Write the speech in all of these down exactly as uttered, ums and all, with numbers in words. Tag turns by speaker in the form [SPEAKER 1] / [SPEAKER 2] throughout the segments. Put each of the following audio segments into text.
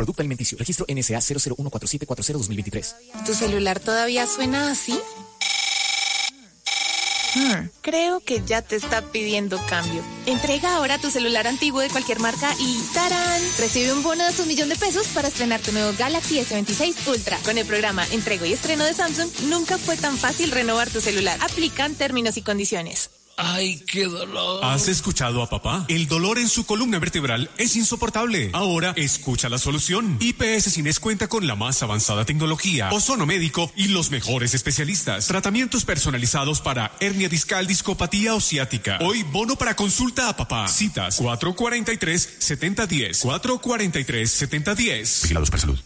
[SPEAKER 1] Producto alimenticio. Registro N S A cero cero uno cuatro siete cuatro cero dos mil veintitrés.
[SPEAKER 2] ¿Tu celular todavía suena así? Hmm, creo que ya te está pidiendo cambio. Entrega ahora tu celular antiguo de cualquier marca y ¡tarán! Recibe un bono de hasta un millón de pesos para estrenar tu nuevo Galaxy S veintiséis Ultra. Con el programa Entrego y Estreno de Samsung, nunca fue tan fácil renovar tu celular. Aplican términos y condiciones.
[SPEAKER 3] ¡Ay, qué dolor!
[SPEAKER 4] ¿Has escuchado a papá? El dolor en su columna vertebral es insoportable. Ahora escucha la solución. I P S Cines cuenta con la más avanzada tecnología, ozono médico y los mejores especialistas. Tratamientos personalizados para hernia discal, discopatía o ciática. Hoy bono para consulta a papá. Citas cuatro cuatro tres, siete cero uno cero. cuatro cuatro tres, siete cero uno cero. Vigilados para salud.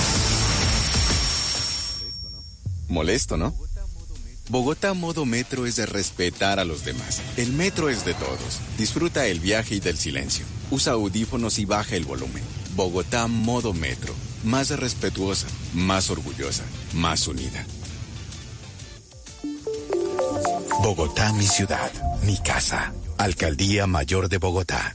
[SPEAKER 5] Molesto, ¿no? Bogotá Modo Metro es de respetar a los demás. El metro es de todos. Disfruta el viaje y del silencio. Usa audífonos y baja el volumen. Bogotá Modo Metro. Más respetuosa, más orgullosa, más unida.
[SPEAKER 6] Bogotá, mi ciudad, mi casa. Alcaldía Mayor de Bogotá.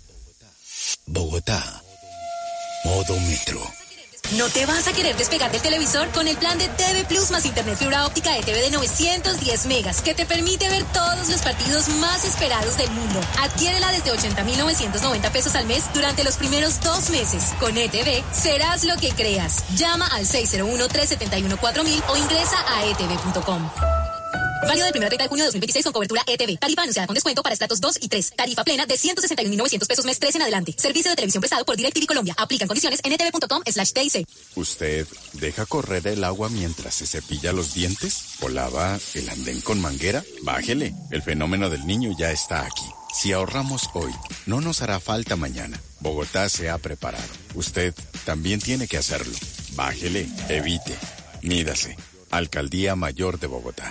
[SPEAKER 6] Bogotá Modo Metro.
[SPEAKER 7] ¿No te vas a querer despegar del televisor? Con el plan de T V Plus más internet fibra óptica E T V de novecientos diez megas, que te permite ver todos los partidos más esperados del mundo. Adquiérela desde ochenta mil novecientos noventa pesos al mes durante los primeros dos meses. Con E T V, serás lo que creas. Llama al seis cero uno, tres siete uno, cuatro mil o ingresa a e t v punto com. Válido del primero treinta de junio de dos mil veintiséis con cobertura E T V. Tarifa anunciada con descuento para estratos dos y tres. Tarifa plena de ciento sesenta y un mil novecientos pesos mes tres en adelante. Servicio de televisión prestado por DirecTV Colombia. Aplican condiciones en e t v punto com slash t i c.
[SPEAKER 5] ¿Usted deja correr el agua mientras se cepilla los dientes? ¿O lava el andén con manguera? Bájele. El fenómeno del niño ya está aquí. Si ahorramos hoy, no nos hará falta mañana. Bogotá se ha preparado. Usted también tiene que hacerlo. Bájele, evite, mídase. Alcaldía Mayor de Bogotá.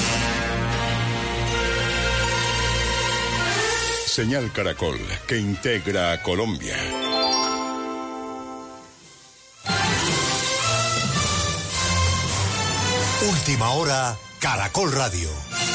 [SPEAKER 8] Señal Caracol, que integra a Colombia.
[SPEAKER 6] Última hora, Caracol Radio.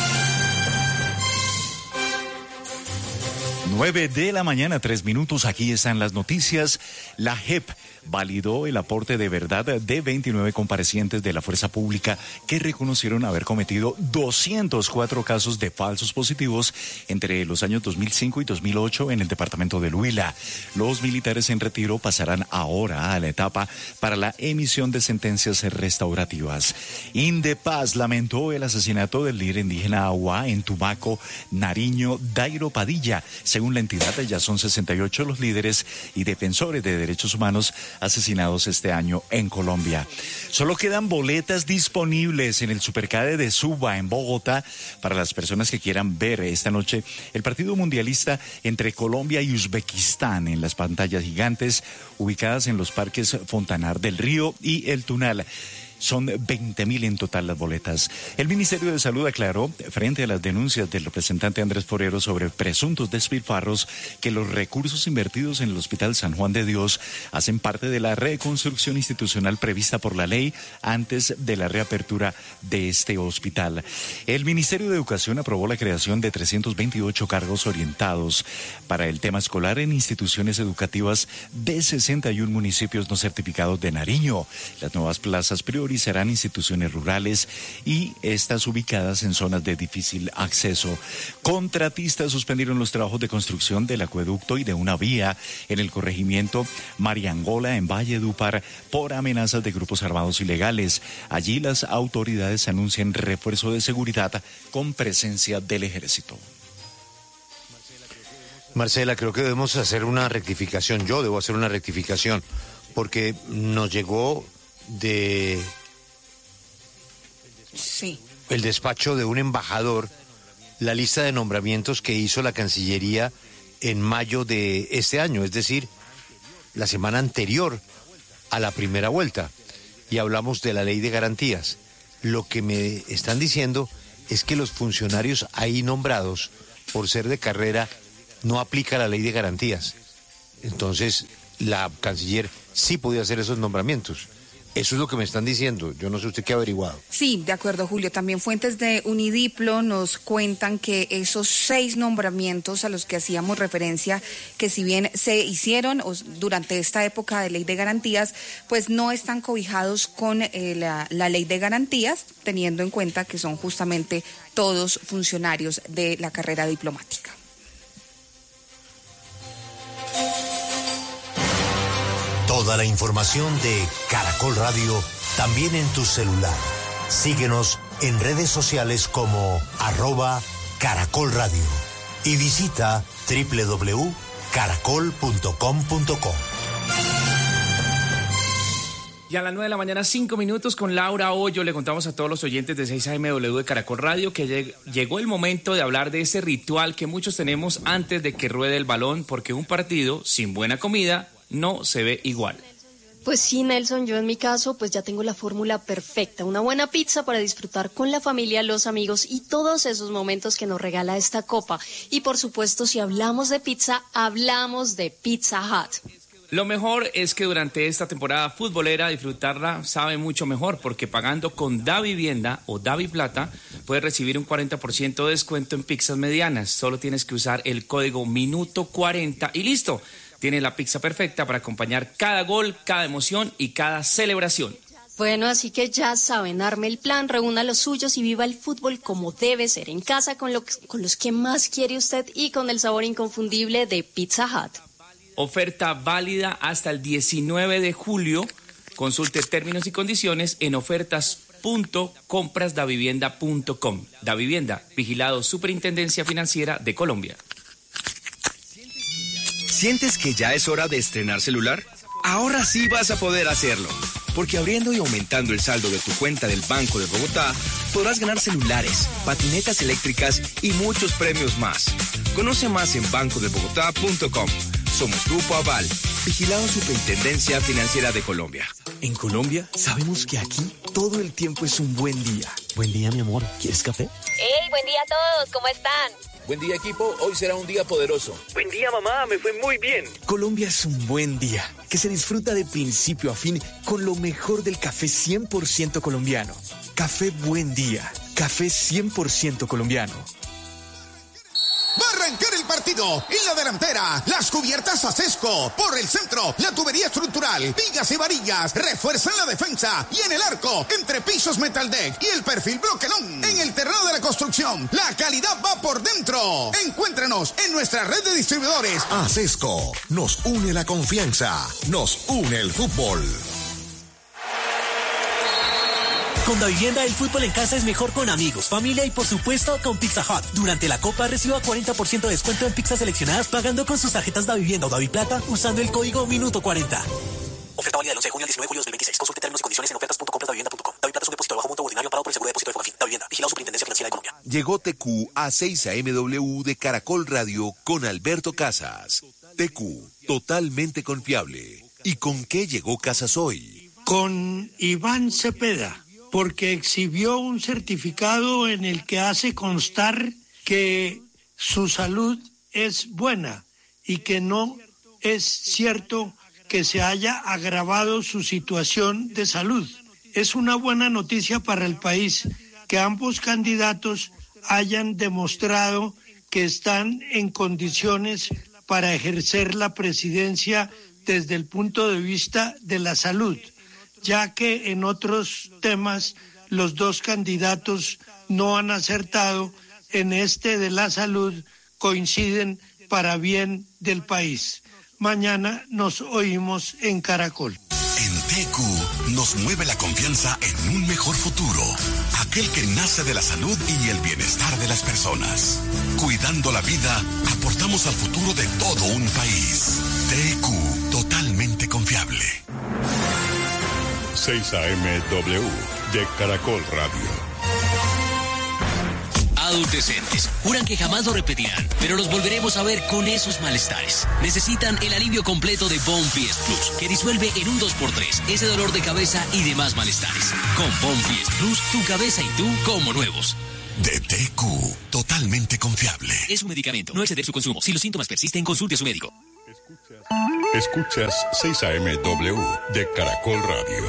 [SPEAKER 9] nueve de la mañana, tres minutos. Aquí están las noticias. La J E P validó el aporte de verdad de veintinueve comparecientes de la fuerza pública que reconocieron haber cometido doscientos cuatro casos de falsos positivos entre los años dos mil cinco y dos mil ocho en el departamento del Huila. Los militares en retiro pasarán ahora a la etapa para la emisión de sentencias restaurativas. Indepaz lamentó el asesinato del líder indígena Aguá en Tumaco, Nariño, Dairo Padilla. Según la entidad, ya son sesenta y ocho los líderes y defensores de derechos humanos asesinados este año en Colombia. Solo quedan boletas disponibles en el Supercade de Suba en Bogotá para las personas que quieran ver esta noche el partido mundialista entre Colombia y Uzbekistán en las pantallas gigantes ubicadas en los parques Fontanar del Río y El Tunal. Son veinte mil en total las boletas. El Ministerio de Salud aclaró, frente a las denuncias del representante Andrés Forero sobre presuntos despilfarros, que los recursos invertidos en el Hospital San Juan de Dios hacen parte de la reconstrucción institucional prevista por la ley antes de la reapertura de este hospital. El Ministerio de Educación aprobó la creación de trescientos veintiocho cargos orientados para el tema escolar en instituciones educativas de sesenta y uno municipios no certificados de Nariño. Las nuevas plazas prioritarias serán instituciones rurales y estas ubicadas en zonas de difícil acceso. Contratistas suspendieron los trabajos de construcción del acueducto y de una vía en el corregimiento Mariangola en Valledupar por amenazas de grupos armados ilegales. Allí las autoridades anuncian refuerzo de seguridad con presencia del ejército.
[SPEAKER 10] Marcela, creo que debemos hacer una rectificación. Yo debo hacer una rectificación porque nos llegó de
[SPEAKER 2] Sí.
[SPEAKER 10] el despacho de un embajador la lista de nombramientos que hizo la Cancillería en mayo de este año, es decir, la semana anterior a la primera vuelta, y hablamos de la ley de garantías. Lo que me están diciendo es que los funcionarios ahí nombrados, por ser de carrera, no aplica la ley de garantías. Entonces, la Canciller sí podía hacer esos nombramientos. Eso es lo que me están diciendo. Yo no sé usted qué ha averiguado.
[SPEAKER 11] Sí, de acuerdo, Julio. También fuentes de Unidiplo nos cuentan que esos seis nombramientos a los que hacíamos referencia, que si bien se hicieron durante esta época de ley de garantías, pues no están cobijados con eh, la, la ley de garantías, teniendo en cuenta que son justamente todos funcionarios de la carrera diplomática.
[SPEAKER 12] Toda la información de Caracol Radio también en tu celular. Síguenos en redes sociales como arroba Caracol Radio y visita doble u doble u doble u punto caracol punto com punto co.
[SPEAKER 13] Y a las nueve de la mañana, cinco minutos, con Laura Hoyo, le contamos a todos los oyentes de seis A M W de Caracol Radio que lleg- llegó el momento de hablar de ese ritual que muchos tenemos antes de que ruede el balón, porque un partido sin buena comida no se ve igual.
[SPEAKER 14] Pues sí, Nelson, yo en mi caso pues ya tengo la fórmula perfecta, una buena pizza para disfrutar con la familia, los amigos y todos esos momentos que nos regala esta copa. Y por supuesto, si hablamos de pizza, hablamos de Pizza Hut.
[SPEAKER 13] Lo mejor es que durante esta temporada futbolera disfrutarla sabe mucho mejor, porque pagando con Davivienda o Daviplata puedes recibir un cuarenta por ciento de descuento en pizzas medianas. Solo tienes que usar el código minuto cuarenta y listo. Tienes la pizza perfecta para acompañar cada gol, cada emoción y cada celebración.
[SPEAKER 14] Bueno, así que ya saben, arme el plan, reúna los suyos y viva el fútbol como debe ser, en casa con, lo, con los que más quiere usted y con el sabor inconfundible de Pizza Hut.
[SPEAKER 13] Oferta válida hasta el diecinueve de julio. Consulte términos y condiciones en ofertas punto compras davivienda punto com. Davivienda, vigilado Superintendencia Financiera de Colombia.
[SPEAKER 15] ¿Sientes que ya es hora de estrenar celular? Ahora sí vas a poder hacerlo, porque abriendo y aumentando el saldo de tu cuenta del Banco de Bogotá, podrás ganar celulares, patinetas eléctricas y muchos premios más. Conoce más en banco de bogotá punto com. Somos Grupo Aval, vigilado Superintendencia Financiera de Colombia.
[SPEAKER 1] En Colombia sabemos que aquí todo el tiempo es un buen día. Buen día, mi amor. ¿Quieres café?
[SPEAKER 16] ¡Hey, buen día a todos! ¿Cómo están?
[SPEAKER 17] Buen día, equipo. Hoy será un día poderoso.
[SPEAKER 18] Buen día, mamá. Me fue muy bien.
[SPEAKER 1] Colombia es un buen día que se disfruta de principio a fin con lo mejor del café cien por ciento colombiano. Café Buen Día. Café cien por ciento colombiano.
[SPEAKER 19] Va a arrancar el partido. En la delantera, las cubiertas Acesco. Por el centro, la tubería estructural, vigas y varillas refuerzan la defensa. Y en el arco, entre pisos Metaldeck y el perfil Bloquelón. En el terreno de la construcción, la calidad va por dentro. Encuéntrenos en nuestra red de distribuidores.
[SPEAKER 20] Acesco, nos une la confianza, nos une el fútbol.
[SPEAKER 21] Con Davivienda, el fútbol en casa es mejor con amigos, familia y por supuesto con Pizza Hut. Durante la Copa reciba cuarenta por ciento de descuento en pizzas seleccionadas pagando con sus tarjetas Davivienda o Daviplata usando el código minuto cuarenta.
[SPEAKER 1] Oferta válida del once de junio al diecinueve de julio de dos mil veintiséis. Consulte términos y condiciones en ofertas punto compras davivienda punto com. Daviplata es un depósito de bajo monto ordinario amparado por el seguro de depósito de Fogafín. Davivienda, vigilado Superintendencia Financiera de Colombia.
[SPEAKER 22] Llegó T Q a seis A M W de Caracol Radio con Alberto Casas. T Q, totalmente confiable. ¿Y con qué llegó Casas hoy?
[SPEAKER 23] Con Iván Cepeda, porque exhibió un certificado en el que hace constar que su salud es buena y que no es cierto que se haya agravado su situación de salud. Es una buena noticia para el país que ambos candidatos hayan demostrado que están en condiciones para ejercer la presidencia desde el punto de vista de la salud, ya que en otros temas los dos candidatos no han acertado, en este de la salud coinciden para bien del país. Mañana nos oímos en Caracol.
[SPEAKER 20] En T Q nos mueve la confianza en un mejor futuro, aquel que nace de la salud y el bienestar de las personas. Cuidando la vida, aportamos al futuro de todo un país. T Q, totalmente confiable.
[SPEAKER 8] seis A M W de Caracol Radio.
[SPEAKER 24] Adolescentes juran que jamás lo repetirán, pero los volveremos a ver con esos malestares. Necesitan el alivio completo de Bonfiest Plus, que disuelve en un dos por tres ese dolor de cabeza y demás malestares. Con Bonfiest Plus, tu cabeza y tú como nuevos.
[SPEAKER 20] De T Q, totalmente confiable.
[SPEAKER 24] Es un medicamento, no exceder su consumo. Si los síntomas persisten, consulte a su médico.
[SPEAKER 8] Escucha. Escuchas seis A M W de Caracol Radio.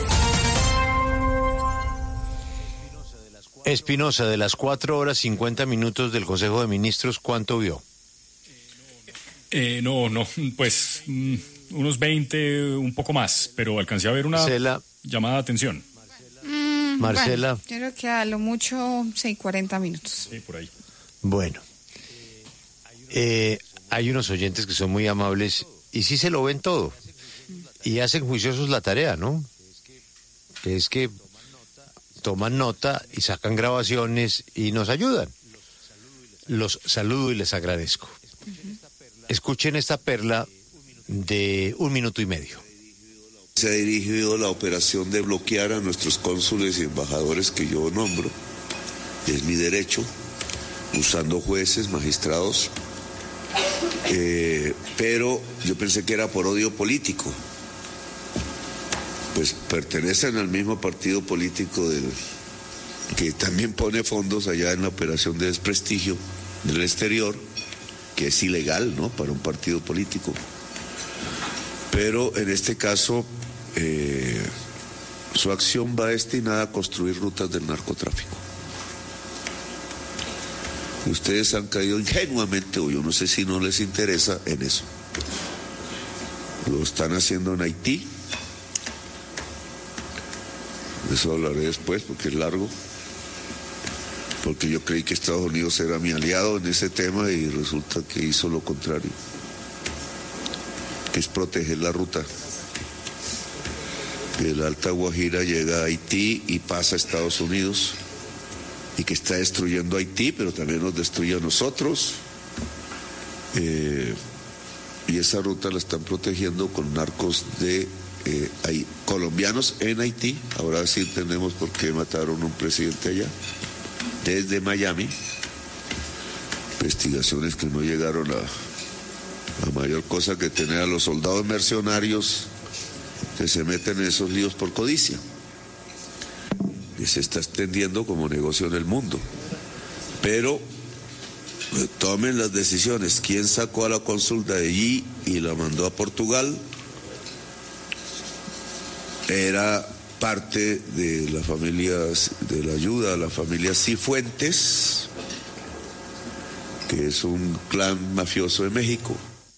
[SPEAKER 10] Espinosa, de las cuatro horas cincuenta minutos del Consejo de Ministros, ¿cuánto vio?
[SPEAKER 3] Eh, no, no, pues mm, unos veinte, un poco más, pero alcancé a ver una
[SPEAKER 10] Marcela.
[SPEAKER 3] llamada de atención.
[SPEAKER 11] Mm,
[SPEAKER 10] Marcela.
[SPEAKER 11] Bueno, yo creo que a lo mucho, sí, cuarenta minutos.
[SPEAKER 3] Sí, por ahí.
[SPEAKER 10] Bueno, eh, hay unos oyentes que son muy amables y sí se lo ven todo. Y hacen juiciosos la tarea, ¿no? Que es que toman nota y sacan grabaciones y nos ayudan. Los saludo y les agradezco. Uh-huh. Escuchen esta perla de un minuto y medio.
[SPEAKER 4] Se ha dirigido la operación de bloquear a nuestros cónsules y embajadores que yo nombro. Es mi derecho, usando jueces, magistrados. Eh, pero yo pensé que era por odio político. Pues pertenecen al mismo partido político del, que también pone fondos allá en la operación de desprestigio del exterior, que es ilegal, ¿no?, para un partido político. Pero en este caso, eh, su acción va destinada a construir rutas del narcotráfico. Y ustedes han caído ingenuamente, o yo no sé si no les interesa, en eso. Lo están haciendo en Haití. De eso hablaré después porque es largo. Porque yo creí que Estados Unidos era mi aliado en ese tema y resulta que hizo lo contrario. Que es proteger la ruta. Que el Alta Guajira llega a Haití y pasa a Estados Unidos. Y que está destruyendo Haití, pero también nos destruye a nosotros. Eh, y esa ruta la están protegiendo con narcos de... Eh, hay colombianos en Haití. Ahora sí entendemos por qué mataron a un presidente allá, desde Miami. Investigaciones que no llegaron a, a mayor cosa que tener a los soldados mercenarios que se meten en esos líos por codicia, que se está extendiendo como negocio en el mundo. Pero eh, tomen las decisiones. ¿Quién sacó a la cónsul de allí y la mandó a Portugal? Era parte de la familia, de la ayuda a la familia Cifuentes, que es un clan mafioso de México.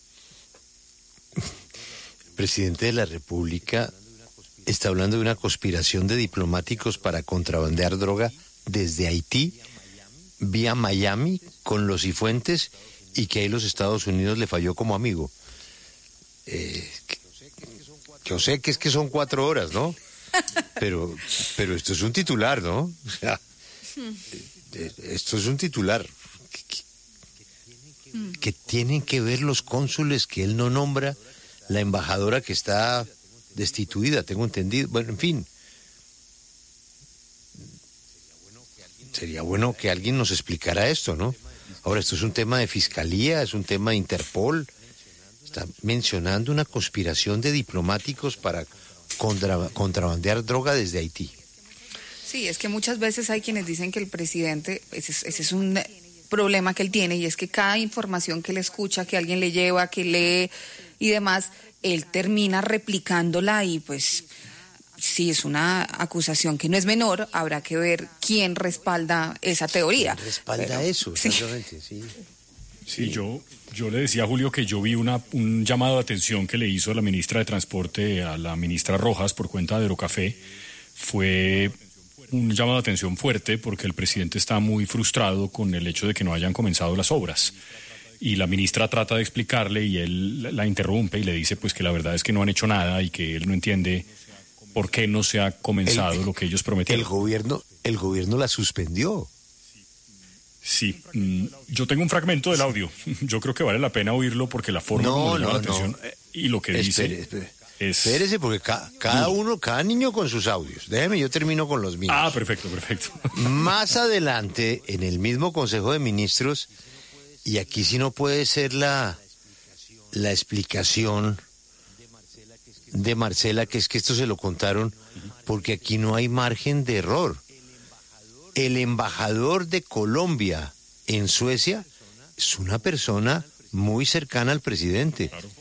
[SPEAKER 10] El presidente de la República está hablando de una conspiración de diplomáticos para contrabandear droga desde Haití vía Miami con los Cifuentes y que ahí los Estados Unidos le falló como amigo. Eh, Yo sé que es que son cuatro horas, ¿no? Pero, pero esto es un titular, ¿no? O sea, esto es un titular. Que, que, que tienen que ver los cónsules que él no nombra, la embajadora que está destituida, tengo entendido. Bueno, en fin. Sería bueno que alguien nos explicara esto, ¿no? Ahora, esto es un tema de fiscalía, es un tema de Interpol. Está mencionando una conspiración de diplomáticos para contra, contrabandear droga desde Haití.
[SPEAKER 11] Sí, es que muchas veces hay quienes dicen que el presidente, ese es, ese es un problema que él tiene, y es que cada información que le escucha, que alguien le lleva, que lee y demás, él termina replicándola y pues sí, es una acusación que no es menor, habrá que ver quién respalda esa teoría.
[SPEAKER 10] ¿Quién respalda Pero, eso? Exactamente, sí. sí.
[SPEAKER 3] Sí, yo, yo le decía a Julio que yo vi una, un llamado de atención que le hizo la ministra de Transporte a la ministra Rojas por cuenta de Aerocafé. Fue un llamado de atención fuerte porque el presidente está muy frustrado con el hecho de que no hayan comenzado las obras. Y la ministra trata de explicarle y él la interrumpe y le dice pues que la verdad es que no han hecho nada y que él no entiende por qué no se ha comenzado el, lo que ellos prometieron.
[SPEAKER 10] El gobierno, el gobierno la suspendió.
[SPEAKER 3] Sí, mm, yo tengo un fragmento del audio. Yo creo que vale la pena oírlo porque la forma
[SPEAKER 10] no,
[SPEAKER 3] como
[SPEAKER 10] no,
[SPEAKER 3] la atención
[SPEAKER 10] no.
[SPEAKER 3] y lo que
[SPEAKER 10] espere,
[SPEAKER 3] dice
[SPEAKER 10] espere.
[SPEAKER 3] es...
[SPEAKER 10] Espérese, porque ca cada uno, cada niño con sus audios. Déjeme, yo termino con los míos.
[SPEAKER 3] Ah, perfecto, perfecto.
[SPEAKER 10] Más adelante, en el mismo Consejo de Ministros, y aquí sí no puede ser la, la explicación de Marcela, que es que esto se lo contaron, porque aquí no hay margen de error. El embajador de Colombia en Suecia es una persona muy cercana al presidente.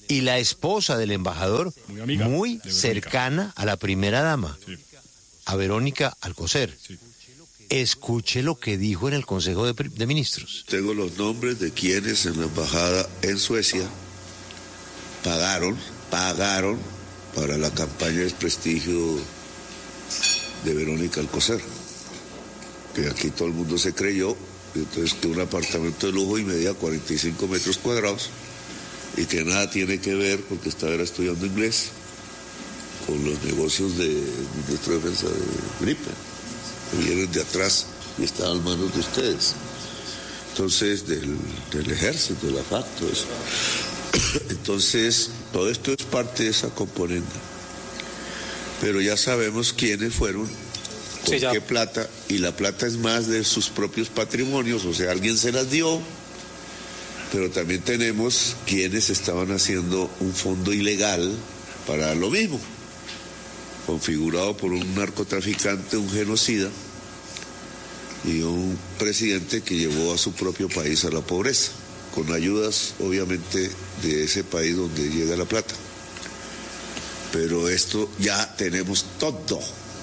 [SPEAKER 10] y la esposa del embajador, muy, amiga, muy cercana a la primera dama, sí. a Verónica Alcocer. Sí. Escuche lo que dijo en el Consejo de, de Ministros.
[SPEAKER 4] Tengo los nombres de quienes en la embajada en Suecia pagaron, pagaron para la campaña de desprestigio de Verónica Alcocer. Que aquí todo el mundo se creyó, entonces que un apartamento de lujo y medía cuarenta y cinco metros cuadrados y que nada tiene que ver porque estaba estudiando inglés con los negocios del ministro de Defensa de Gripe. Vienen de atrás y están en manos de ustedes. Entonces, del, del ejército, de la F A C, todo eso. Entonces, todo esto es parte de esa componente. Pero ya sabemos quiénes fueron, con sí, qué plata, y la plata es más de sus propios patrimonios, o sea, alguien se las dio, pero también tenemos quienes estaban haciendo un fondo ilegal para lo mismo, configurado por un narcotraficante, un genocida y un presidente que llevó a su propio país a la pobreza, con ayudas obviamente de ese país donde llega la plata. Pero esto ya tenemos todo.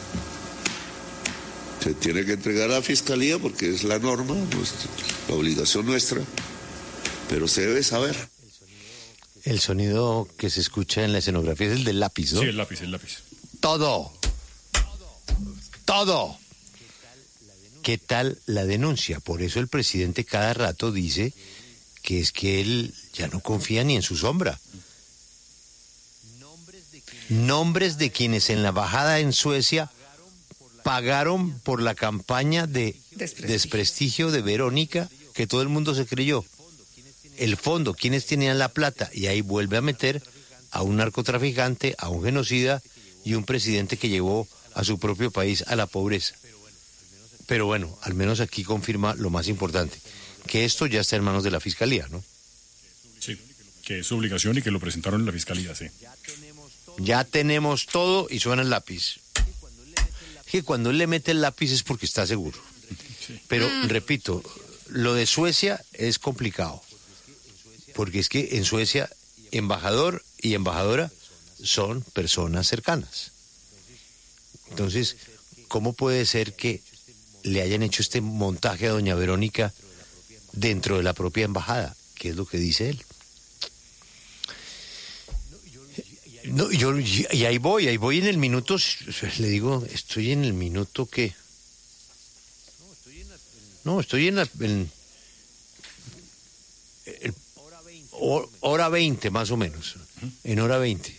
[SPEAKER 4] Se tiene que entregar a la Fiscalía porque es la norma, nuestra, la obligación nuestra, pero se debe saber.
[SPEAKER 10] El sonido que se escucha en la escenografía es el del lápiz, ¿no?
[SPEAKER 3] Sí, el lápiz, el lápiz.
[SPEAKER 10] Todo. Todo. ¿Qué tal la denuncia? Por eso el presidente cada rato dice que es que él ya no confía ni en su sombra. Nombres de quienes en la embajada en Suecia pagaron por la campaña de desprestigio. desprestigio de Verónica, que todo el mundo se creyó. El fondo, quienes tenían la plata, y ahí vuelve a meter a un narcotraficante, a un genocida y un presidente que llevó a su propio país a la pobreza. Pero bueno, al menos aquí confirma lo más importante, que esto ya está en manos de la Fiscalía, ¿no?
[SPEAKER 3] Sí, que es su obligación y que lo presentaron en la Fiscalía, sí.
[SPEAKER 10] Ya tenemos todo y suena el lápiz. Que cuando él le mete el lápiz es porque está seguro. Sí. Pero, repito, lo de Suecia es complicado, porque es que en Suecia, embajador y embajadora son personas cercanas. Entonces, ¿cómo puede ser que le hayan hecho este montaje a doña Verónica dentro de la propia embajada? ¿Qué es lo que dice él? No, yo, y ahí voy, ahí voy en el minuto, le digo, estoy en el minuto que... No, estoy en la... En, el, hora veinte más o menos, en hora veinte.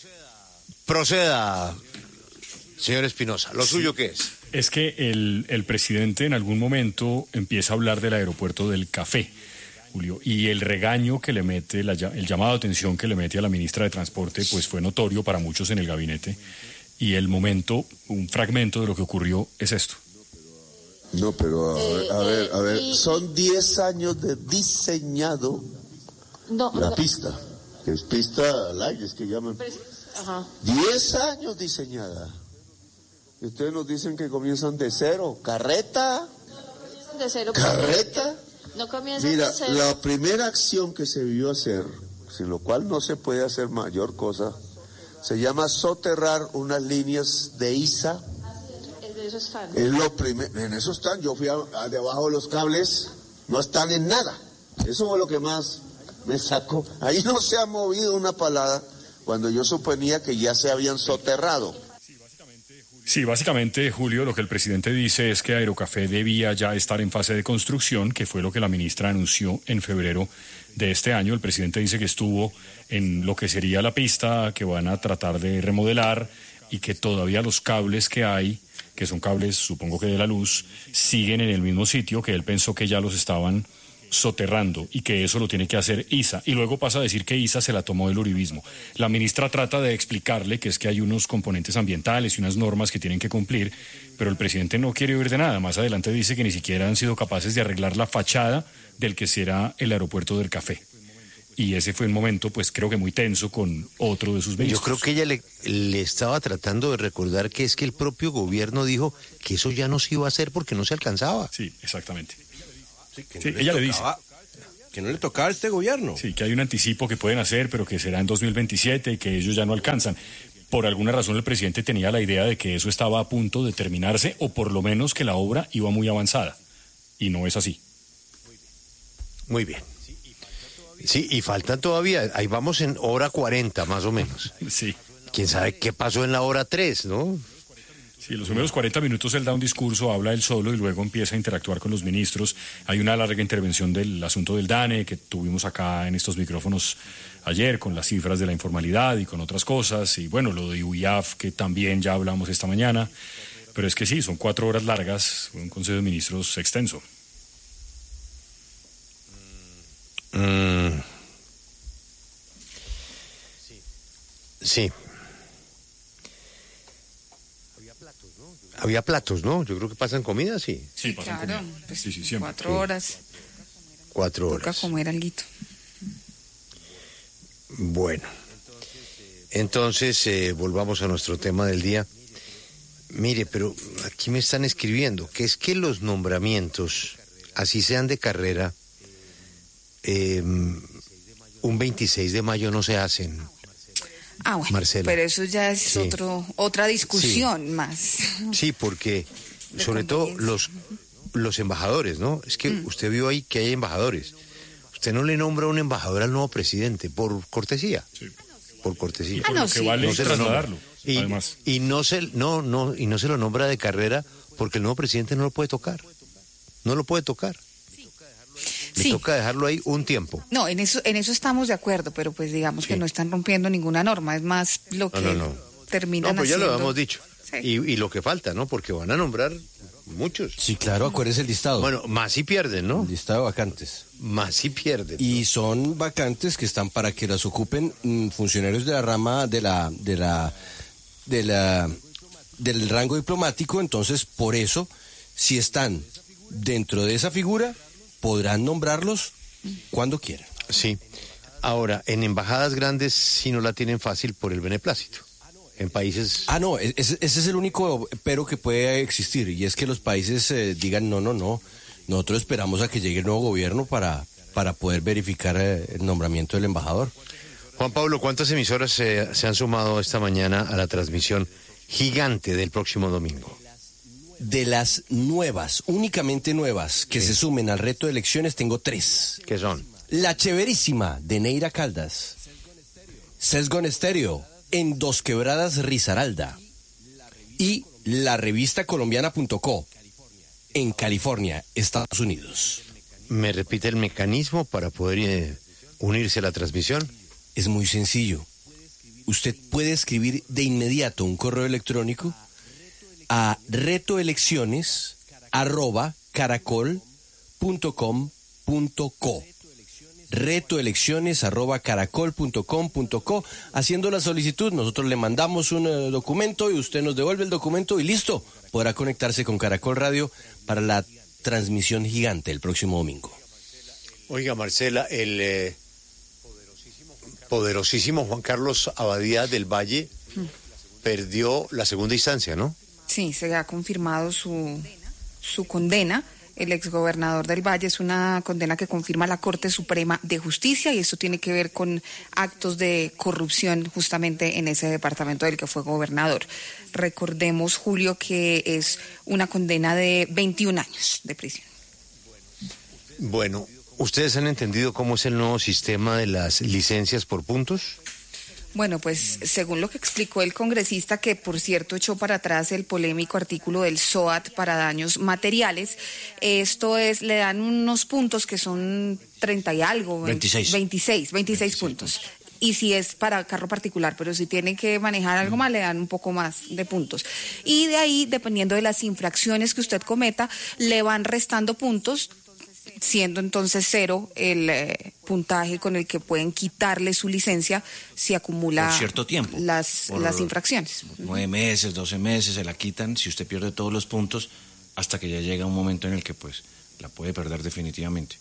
[SPEAKER 10] Proceda, señor Espinosa, ¿lo sí. suyo qué es?
[SPEAKER 3] Es que el, el presidente en algún momento empieza a hablar del aeropuerto del café, Julio, y el regaño que le mete, la, el llamado de atención que le mete a la ministra de Transporte, pues fue notorio para muchos en el gabinete, y el momento, un fragmento de lo que ocurrió es esto.
[SPEAKER 4] No, pero a ver, a ver, a ver, son diez años de diseñado
[SPEAKER 5] no,
[SPEAKER 4] la
[SPEAKER 5] no.
[SPEAKER 4] pista, que es pista al aire, es que llaman.
[SPEAKER 5] Ajá.
[SPEAKER 4] diez años diseñada. Y ustedes nos dicen que comienzan de cero. ¿Carreta?
[SPEAKER 5] De cero.
[SPEAKER 4] ¿Carreta?
[SPEAKER 5] No comienzan
[SPEAKER 4] Mira,
[SPEAKER 5] de cero.
[SPEAKER 4] la primera acción que se vio hacer, sin lo cual no se puede hacer mayor cosa, se llama soterrar unas líneas de I S A.
[SPEAKER 5] Eso es fan.
[SPEAKER 4] Es lo primero, en eso están, yo fui a, a debajo de los cables, no están en nada. Eso fue lo que más me sacó. Ahí no se ha movido una palada cuando yo suponía que ya se habían soterrado.
[SPEAKER 3] Sí, básicamente, Julio, lo que el presidente dice es que Aerocafé debía ya estar en fase de construcción, que fue lo que la ministra anunció en febrero de este año. El presidente dice que estuvo en lo que sería la pista, que van a tratar de remodelar y que todavía los cables que hay, que son cables, supongo que de la luz, siguen en el mismo sitio, que él pensó que ya los estaban soterrando y que eso lo tiene que hacer I S A. Y luego pasa a decir que I S A se la tomó del uribismo. La ministra trata de explicarle que es que hay unos componentes ambientales y unas normas que tienen que cumplir, pero el presidente no quiere oír de nada. Más adelante dice que ni siquiera han sido capaces de arreglar la fachada del que será el aeropuerto del café. Y ese fue un momento, pues creo que muy tenso con otro de sus ministros.
[SPEAKER 10] Yo creo que ella le, le estaba tratando de recordar que es que el propio gobierno dijo que eso ya no se iba a hacer porque no se alcanzaba.
[SPEAKER 3] Sí, exactamente. Sí, ella le dice.
[SPEAKER 2] que no le tocaba a este gobierno.
[SPEAKER 3] Sí, que hay un anticipo que pueden hacer, pero que será en dos mil veintisiete y que ellos ya no alcanzan. Por alguna razón el presidente tenía la idea de que eso estaba a punto de terminarse, o por lo menos que la obra iba muy avanzada. Y no es así.
[SPEAKER 10] Muy bien. Sí, y faltan todavía, ahí vamos en hora cuarenta más o menos.
[SPEAKER 3] Sí.
[SPEAKER 10] ¿Quién sabe qué pasó en la hora tres, no?
[SPEAKER 3] Sí, los primeros cuarenta minutos él da un discurso, habla él solo y luego empieza a interactuar con los ministros. Hay una larga intervención del asunto del DANE que tuvimos acá en estos micrófonos ayer con las cifras de la informalidad y con otras cosas. Y bueno, lo de U I A F que también ya hablamos esta mañana. Pero es que sí, son cuatro horas largas, un Consejo de Ministros extenso.
[SPEAKER 10] Mm. Sí. Había platos, ¿no? Yo creo que pasan comida, sí.
[SPEAKER 3] Sí, pasan
[SPEAKER 11] claro,
[SPEAKER 3] comida.
[SPEAKER 11] Pues,
[SPEAKER 3] sí, sí, siempre.
[SPEAKER 11] Cuatro horas.
[SPEAKER 10] Cuatro horas.
[SPEAKER 11] Toca comer alguito.
[SPEAKER 10] Bueno. Entonces, eh, volvamos a nuestro tema del día. Mire, pero aquí me están escribiendo que es que los nombramientos, así sean de carrera, eh, un veintiséis de mayo no se hacen.
[SPEAKER 11] Ah, bueno,
[SPEAKER 10] Marcela.
[SPEAKER 11] pero eso ya es
[SPEAKER 10] Sí.
[SPEAKER 11] otro otra discusión
[SPEAKER 10] Sí.
[SPEAKER 11] más.
[SPEAKER 10] Sí, porque sobre todo los los embajadores, ¿no? Es que
[SPEAKER 11] Mm.
[SPEAKER 10] usted vio ahí que hay embajadores. Usted no le nombra un embajador al nuevo presidente por cortesía.
[SPEAKER 3] Sí.
[SPEAKER 10] Por cortesía.
[SPEAKER 11] Ah, no,
[SPEAKER 3] Lo que
[SPEAKER 11] sí.
[SPEAKER 3] vale
[SPEAKER 10] No
[SPEAKER 3] es
[SPEAKER 10] se lo nombra.
[SPEAKER 3] trasladarlo,
[SPEAKER 10] Y,
[SPEAKER 3] además.
[SPEAKER 10] y no se no no y no se lo nombra de carrera porque el nuevo presidente no lo puede tocar. No lo puede tocar. Le
[SPEAKER 11] Sí.
[SPEAKER 10] toca dejarlo ahí un tiempo.
[SPEAKER 11] No, en eso en eso estamos de acuerdo, pero pues digamos que no están rompiendo ninguna norma, es más lo que
[SPEAKER 10] No, no, no.
[SPEAKER 11] terminan
[SPEAKER 10] No, pues ya
[SPEAKER 11] haciendo.
[SPEAKER 10] lo habíamos dicho.
[SPEAKER 11] Sí.
[SPEAKER 10] Y, y lo que falta, ¿no? Porque van a nombrar muchos.
[SPEAKER 2] Sí, claro, acuérdese el listado.
[SPEAKER 10] Bueno, más si pierden, ¿no?
[SPEAKER 2] El listado de vacantes.
[SPEAKER 10] Más si pierden.
[SPEAKER 2] Y son vacantes que están para que las ocupen mm, funcionarios de la rama de la de la de la del rango diplomático, entonces por eso si están dentro de esa figura podrán nombrarlos cuando quieran.
[SPEAKER 10] Sí. Ahora, en embajadas grandes sí no la tienen fácil por el beneplácito. En países...
[SPEAKER 2] Ah, no, ese, ese es el único pero que puede existir, y es que los países eh, digan no, no, no, nosotros esperamos a que llegue el nuevo gobierno para, para poder verificar eh, el nombramiento del embajador.
[SPEAKER 10] Juan Pablo, ¿cuántas emisoras se, se han sumado esta mañana a la transmisión gigante del próximo domingo?
[SPEAKER 2] De las nuevas, únicamente nuevas, que
[SPEAKER 10] Sí.
[SPEAKER 2] se sumen al reto de elecciones, tengo tres.
[SPEAKER 10] ¿Qué son?
[SPEAKER 2] La Chéverísima, de Neira Caldas. Sesgon Estéreo, en Dos Quebradas, Risaralda. Y la revista colombiana punto co, en California, Estados Unidos.
[SPEAKER 10] ¿Me repite el mecanismo para poder eh, unirse a la transmisión?
[SPEAKER 2] Es muy sencillo. Usted puede escribir de inmediato un correo electrónico a retoelecciones arroba caracol punto com punto co. retoelecciones arroba caracol punto com punto co. Haciendo la solicitud, nosotros le mandamos un eh, documento y usted nos devuelve el documento y listo. Podrá conectarse con Caracol Radio para la transmisión gigante el próximo domingo.
[SPEAKER 10] Oiga, Marcela, el eh, poderosísimo Juan Carlos Abadía del Valle perdió la segunda instancia, ¿no?
[SPEAKER 11] Sí, se ha confirmado su, su condena. El exgobernador del Valle es una condena que confirma la Corte Suprema de Justicia y esto tiene que ver con actos de corrupción justamente en ese departamento del que fue gobernador. Recordemos, Julio, que es una condena de veintiún años de prisión.
[SPEAKER 10] Bueno, ¿ustedes han entendido cómo es el nuevo sistema de las licencias por puntos?
[SPEAKER 11] Bueno, pues según lo que explicó el congresista, que por cierto echó para atrás el polémico artículo del S O A T para daños materiales, esto es, le dan unos puntos que son treinta y algo.
[SPEAKER 2] veintiséis.
[SPEAKER 11] veintiséis, veintiséis puntos. Y si es para carro particular, pero si tiene que manejar algo más, le dan un poco más de puntos. Y de ahí, dependiendo de las infracciones que usted cometa, le van restando puntos, siendo entonces cero el eh, puntaje con el que pueden quitarle su licencia si acumula
[SPEAKER 6] por cierto tiempo,
[SPEAKER 11] las,
[SPEAKER 6] por
[SPEAKER 11] las infracciones.
[SPEAKER 6] nueve meses, doce meses, se la quitan si usted pierde todos los puntos hasta que ya llega un momento en el que pues la puede perder definitivamente.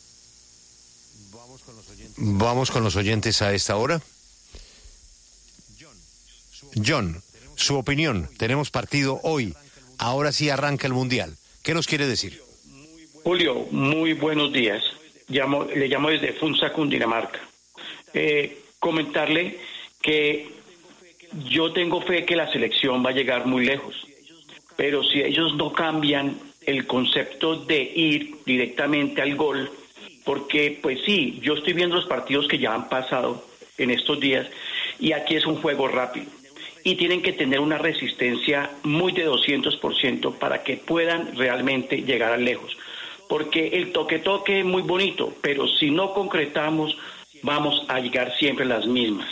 [SPEAKER 10] Vamos con los oyentes a esta hora. John, su opinión. Tenemos partido hoy. Ahora sí arranca el Mundial. ¿Qué nos quiere decir?
[SPEAKER 7] Julio, muy buenos días. llamo, le llamo desde Funza, Cundinamarca. Eh, comentarle que yo tengo fe que la selección va a llegar muy lejos, pero si ellos no cambian el concepto de ir directamente al gol, porque pues sí, yo estoy viendo los partidos que ya han pasado en estos días y aquí es un juego rápido y tienen que tener una resistencia muy de doscientos por ciento para que puedan realmente llegar a lejos, porque el toque-toque es muy bonito, pero si no concretamos vamos a llegar siempre a las mismas.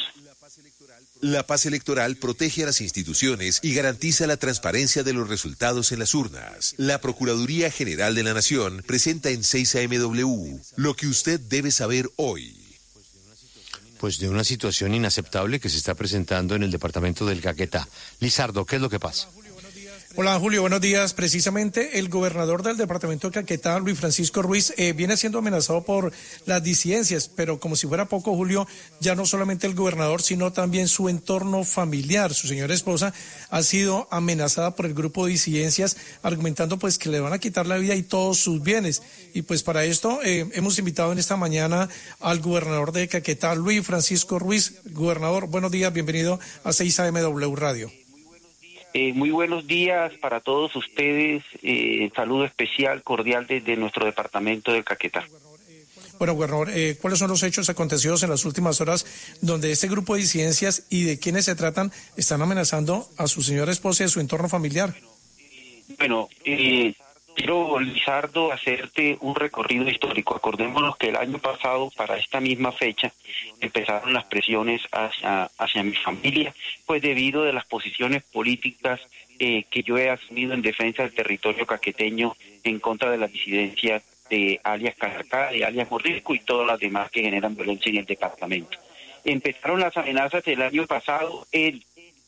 [SPEAKER 22] La paz electoral protege a las instituciones y garantiza la transparencia de los resultados en las urnas. La Procuraduría General de la Nación presenta en seis A M W lo que usted debe saber hoy.
[SPEAKER 10] Pues de una situación inaceptable que se está presentando en el departamento del Caquetá. Lizardo, ¿qué es lo que pasa?
[SPEAKER 9] Hola Julio, buenos días. Precisamente el gobernador del departamento de Caquetá, Luis Francisco Ruiz, eh, viene siendo amenazado por las disidencias, pero como si fuera poco, Julio, ya no solamente el gobernador, sino también su entorno familiar. Su señora esposa ha sido amenazada por el grupo de disidencias, argumentando pues que le van a quitar la vida y todos sus bienes. Y pues para esto eh, hemos invitado en esta mañana al gobernador de Caquetá, Luis Francisco Ruiz. Gobernador, buenos días, bienvenido a seis A M W Radio.
[SPEAKER 12] Eh, muy buenos días para todos ustedes, eh, saludo especial, cordial desde nuestro departamento del Caquetá.
[SPEAKER 9] Bueno, gobernador, eh, ¿cuáles son los hechos acontecidos en las últimas horas donde este grupo de disidencias y de quienes se tratan están amenazando a su señora esposa y a su entorno familiar?
[SPEAKER 12] Bueno, eh, quiero, Lizardo, hacerte un recorrido histórico. Acordémonos que el año pasado, para esta misma fecha, empezaron las presiones hacia, hacia mi familia, pues debido de las posiciones políticas eh, que yo he asumido en defensa del territorio caqueteño en contra de las disidencias de alias Calarcá, de alias Mordisco y todas las demás que generan violencia en el departamento. Empezaron las amenazas el año pasado, el,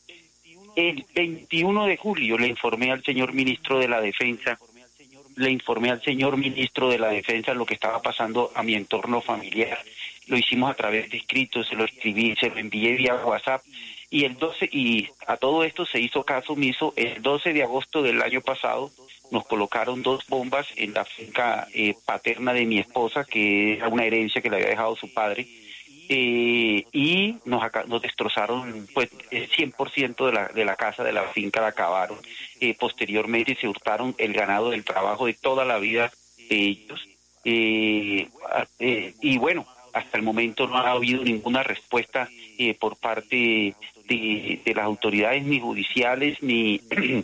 [SPEAKER 12] el veintiuno de julio le informé al señor ministro de la Defensa le informé al señor ministro de la Defensa lo que estaba pasando a mi entorno familiar. Lo hicimos a través de escritos, se lo escribí, se lo envié vía WhatsApp, y el doce y a todo esto se hizo caso omiso. El doce de agosto del año pasado nos colocaron dos bombas en la finca eh, paterna de mi esposa, que era una herencia que le había dejado su padre, eh, y nos, nos destrozaron pues el cien por ciento de la, de la casa, de la finca la acabaron. Eh, posteriormente se hurtaron el ganado del trabajo de toda la vida de ellos. Eh, eh, y bueno, hasta el momento no ha habido ninguna respuesta eh, por parte de, de las autoridades, ni judiciales, ni...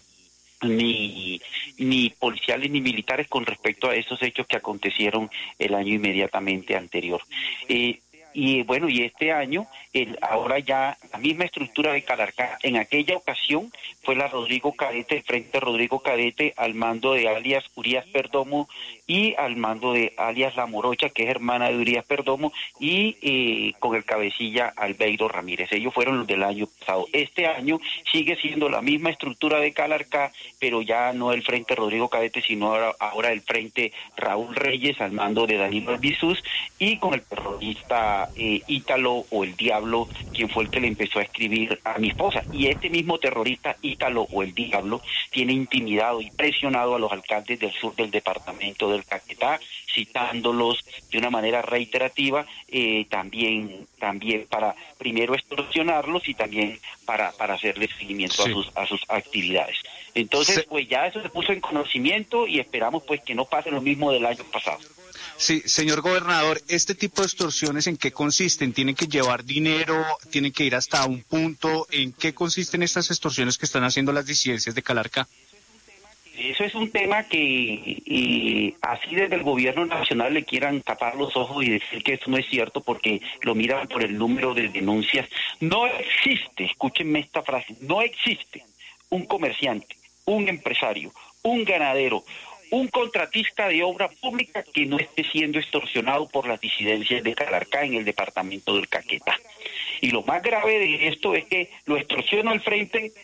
[SPEAKER 12] ni ni policiales ni militares con respecto a esos hechos que acontecieron el año inmediatamente anterior. Eh, y bueno, y este año, el, ahora ya la misma estructura de Calarcá, en aquella ocasión fue la Rodrigo Cadete, el Frente Rodrigo Cadete, al mando de alias Urias Perdomo y al mando de alias La Morocha, que es hermana de Urias Perdomo, y eh, con el cabecilla Albeiro Ramírez. Ellos fueron los del año pasado. Este año sigue siendo la misma estructura de Calarcá, pero ya no el Frente Rodrigo Cadete, sino ahora, ahora el Frente Raúl Reyes, al mando de Danilo Albizuz, y con el terrorista eh, Ítalo o el Diablo, quien fue el que le empezó a escribir a mi esposa. Y este mismo terrorista Ítalo o el Diablo tiene intimidado y presionado a los alcaldes del sur del departamento del Caquetá, citándolos de una manera reiterativa, eh, también también para primero extorsionarlos y también para para hacerle seguimiento sí. a sus a sus actividades. Entonces, sí. pues ya eso se puso en conocimiento y esperamos pues que no pase lo mismo del año pasado.
[SPEAKER 14] Sí, señor gobernador, ¿este tipo de extorsiones en qué consisten? ¿Tienen que llevar dinero? ¿Tienen que ir hasta un punto? ¿En qué consisten estas extorsiones que están haciendo las disidencias de Calarcá?
[SPEAKER 12] Eso es un tema que eh, así desde el gobierno nacional le quieran tapar los ojos y decir que eso no es cierto porque lo miran por el número de denuncias. No existe, escúchenme esta frase, no existe un comerciante, un empresario, un ganadero, un contratista de obra pública que no esté siendo extorsionado por las disidencias de Calarcá en el departamento del Caquetá. Y lo más grave de esto es que lo extorsiona el Frente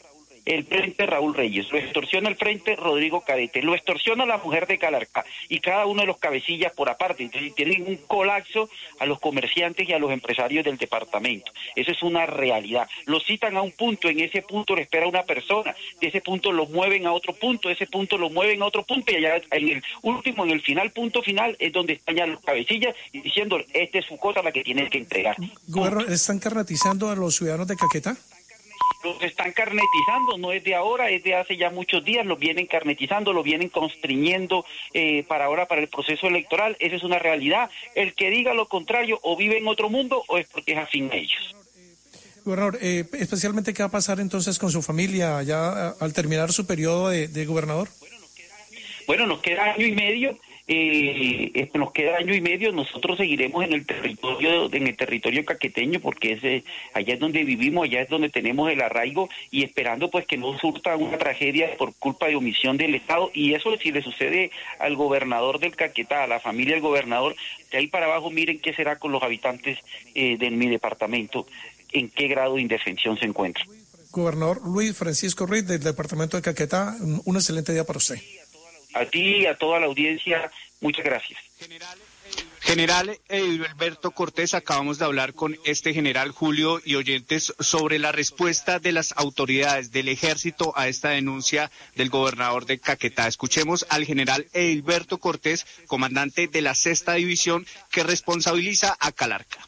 [SPEAKER 12] el Frente Raúl Reyes, lo extorsiona el Frente Rodrigo Cadete, lo extorsiona la mujer de Calarcá y cada uno de los cabecillas por aparte. Entonces tienen un colapso a los comerciantes y a los empresarios del departamento. Eso es una realidad. Lo citan a un punto, en ese punto lo espera una persona, de ese punto lo mueven a otro punto, de ese punto lo mueven a otro punto y allá en el último, en el final, punto final, es donde están ya los cabecillas y diciendo, esta es su cosa la que tienen que entregar.
[SPEAKER 9] Gobernador, ¿están carnetizando a los ciudadanos de Caquetá?
[SPEAKER 12] Los están carnetizando, no es de ahora, es de hace ya muchos días, los vienen carnetizando, los vienen constriñendo eh, para ahora, para el proceso electoral. Esa es una realidad. El que diga lo contrario o vive en otro mundo o es porque es afín a ellos.
[SPEAKER 9] Gobernador, eh, especialmente, ¿qué va a pasar entonces con su familia ya al terminar su periodo de, de gobernador?
[SPEAKER 12] Bueno, nos queda año y medio. Eh, nos queda año y medio, nosotros seguiremos en el territorio en el territorio caqueteño porque es, eh, allá es donde vivimos, allá es donde tenemos el arraigo y esperando pues que no surta una tragedia por culpa de omisión del Estado, y eso si le sucede al gobernador del Caquetá, a la familia del gobernador, de ahí para abajo miren qué será con los habitantes eh, de mi departamento, en qué grado de indefensión se encuentran.
[SPEAKER 9] Gobernador Luis Francisco Ruiz del departamento de Caquetá, un excelente día para usted.
[SPEAKER 12] A ti y a toda la audiencia, muchas gracias.
[SPEAKER 14] General Alberto Cortés, acabamos de hablar con este general Julio y oyentes sobre la respuesta de las autoridades del ejército a esta denuncia del gobernador de Caquetá. Escuchemos al general Alberto Cortés, comandante de la sexta división que responsabiliza a Calarcá.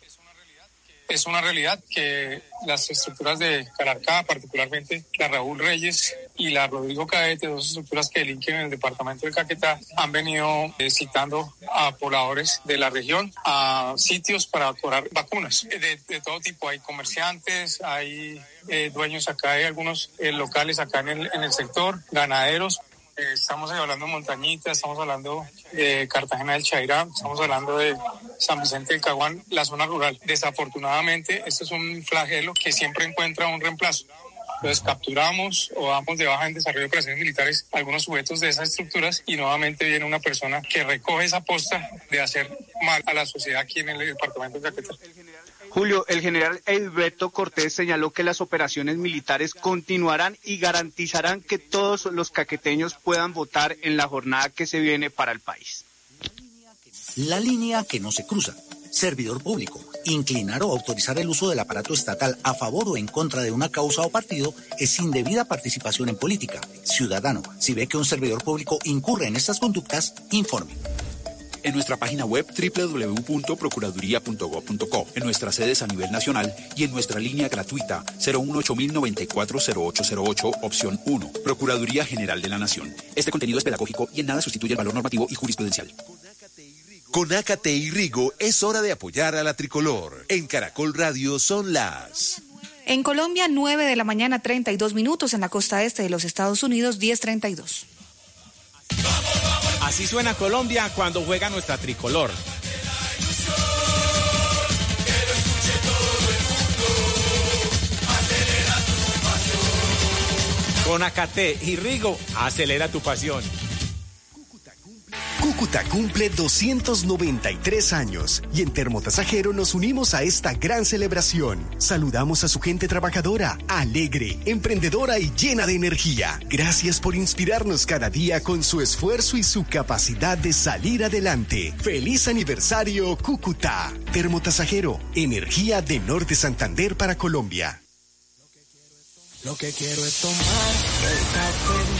[SPEAKER 13] Es una realidad que las estructuras de Calarcá, particularmente la Raúl Reyes y la Rodrigo Cadete, dos estructuras que delinquen en el departamento de Caquetá, han venido eh, citando a pobladores de la región a sitios para cobrar vacunas de, de todo tipo. Hay comerciantes, hay eh, dueños acá, hay algunos eh, locales acá en el, en el sector, ganaderos. Eh, estamos hablando de Montañita, estamos hablando de Cartagena del Chairá, estamos hablando de San Vicente del Caguán, la zona rural. Desafortunadamente, este es un flagelo que siempre encuentra un reemplazo. Entonces capturamos o damos de baja en desarrollo de operaciones militares algunos sujetos de esas estructuras y nuevamente viene una persona que recoge esa posta de hacer mal a la sociedad aquí en el departamento de Caquetá.
[SPEAKER 14] Julio, el general Alberto Cortés señaló que las operaciones militares continuarán y garantizarán que todos los caqueteños puedan votar en la jornada que se viene para el país.
[SPEAKER 15] La línea que no se cruza. Servidor público. Inclinar o autorizar el uso del aparato estatal a favor o en contra de una causa o partido es indebida participación en política. Ciudadano, si ve que un servidor público incurre en estas conductas, informe.
[SPEAKER 16] En nuestra página web doble u doble u doble u punto procuraduría punto gob punto co, en nuestras sedes a nivel nacional y en nuestra línea gratuita cero uno ocho cero nueve cuatro cero ocho cero ocho, opción uno. Procuraduría General de la Nación. Este contenido es pedagógico y en nada sustituye el valor normativo y jurisprudencial.
[SPEAKER 22] Con Ácate y Rigo es hora de apoyar a la tricolor. En Caracol Radio son las...
[SPEAKER 11] En Colombia, nueve de la mañana, treinta y dos minutos. En la costa este de los Estados Unidos, diez treinta y dos.
[SPEAKER 17] Así suena Colombia cuando juega nuestra tricolor. Con Ácate y Rigo, acelera tu pasión.
[SPEAKER 25] Cúcuta cumple doscientos noventa y tres años y en Termotasajero nos unimos a esta gran celebración. Saludamos a su gente trabajadora, alegre, emprendedora y llena de energía. Gracias por inspirarnos cada día con su esfuerzo y su capacidad de salir adelante. ¡Feliz aniversario, Cúcuta! Termotasajero, energía de Norte Santander para Colombia.
[SPEAKER 26] Lo que quiero es tomar el café